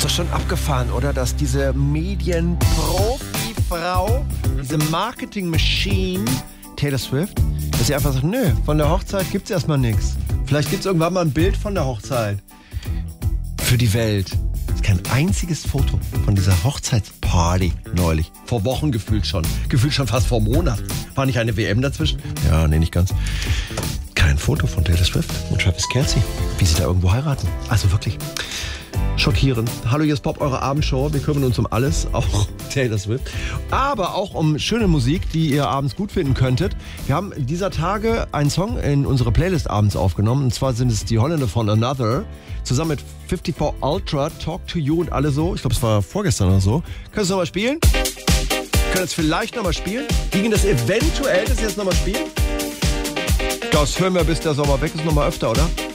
Ist doch schon abgefahren, oder? Dass diese Medienprofi-Frau, diese Marketing-Machine, Taylor Swift, dass sie einfach sagt, nö, von der Hochzeit gibt's erstmal nichts. Vielleicht gibt's irgendwann mal ein Bild von der Hochzeit. Für die Welt. Es ist kein einziges Foto von dieser Hochzeitsparty neulich. Vor Wochen gefühlt schon. Gefühlt schon fast vor Monaten. War nicht eine WM dazwischen? Ja, nee, nicht ganz. Kein Foto von Taylor Swift und Travis Kelce, wie sie da irgendwo heiraten. Also wirklich schockierend. Hallo, hier ist Pop, eure Abendshow. Wir kümmern uns um alles, auch Taylor Swift. Aber auch um schöne Musik, die ihr abends gut finden könntet. Wir haben dieser Tage einen Song in unsere Playlist abends aufgenommen. Und zwar sind es die Holländer von Another. Zusammen mit 54 Ultra, Talk to You und alle so. Ich glaube, es war vorgestern oder so. Können wir es nochmal spielen? Können wir es vielleicht nochmal spielen? Ging das eventuell, dass wir es nochmal spielen? Das hören wir, bis der Sommer weg ist, nochmal öfter, oder?